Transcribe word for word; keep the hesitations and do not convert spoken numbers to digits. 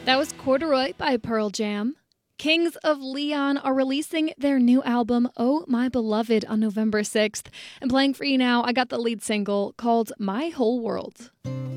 That was Corduroy by Pearl Jam. Kings of Leon are releasing their new album, Oh My Beloved, on November sixth. And playing for you now, I got the lead single called My Whole World.